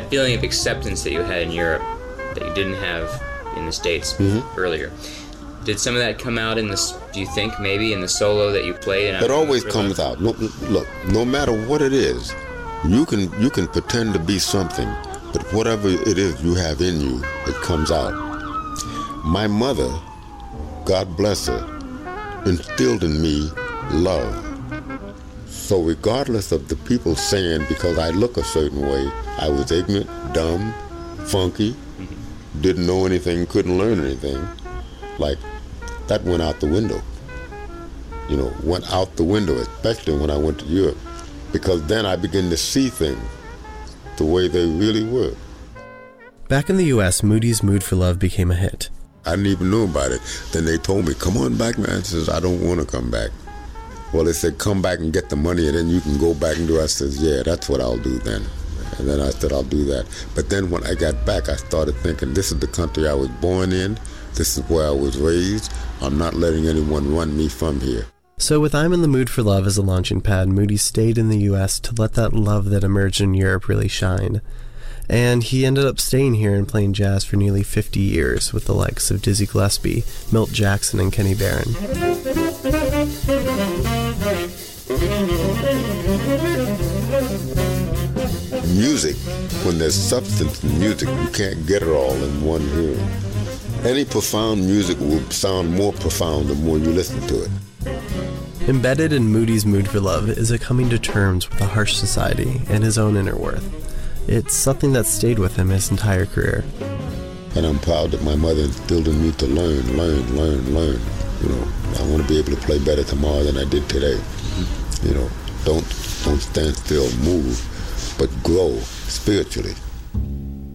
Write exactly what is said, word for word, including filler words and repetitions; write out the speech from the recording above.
feeling of acceptance that you had in Europe that you didn't have in the States mm-hmm. earlier. Did some of that come out in this, do you think, maybe in the solo that you played? It always comes out. No, look, no matter what it is, you can you can pretend to be something, but whatever it is you have in you, it comes out. My mother, God bless her, instilled in me love. So regardless of the people saying because I look a certain way, I was ignorant, dumb, funky, mm-hmm. didn't know anything, couldn't learn anything, like that went out the window. You know, went out the window, especially when I went to Europe, because then I began to see things the way they really were. Back in the U S, Moody's Mood for Love became a hit. I didn't even know about it. Then they told me, come on back, man. I says, I don't want to come back. Well, they said, come back and get the money, and then you can go back and do it. I says, yeah, that's what I'll do then. And then I said, I'll do that. But then when I got back, I started thinking, this is the country I was born in. This is where I was raised. I'm not letting anyone run me from here. So with I'm in the Mood for Love as a launching pad, Moody stayed in the U S to let that love that emerged in Europe really shine. And he ended up staying here and playing jazz for nearly fifty years with the likes of Dizzy Gillespie, Milt Jackson, and Kenny Barron. Music, when there's substance in music, you can't get it all in one hearing. Any profound music will sound more profound the more you listen to it. Embedded in Moody's Mood for Love is a coming to terms with a harsh society and his own inner worth. It's something that stayed with him his entire career. And I'm proud that my mother instilled in me to learn, learn, learn, learn. You know, I want to be able to play better tomorrow than I did today. Mm-hmm. You know, don't don't stand still, move, but grow spiritually.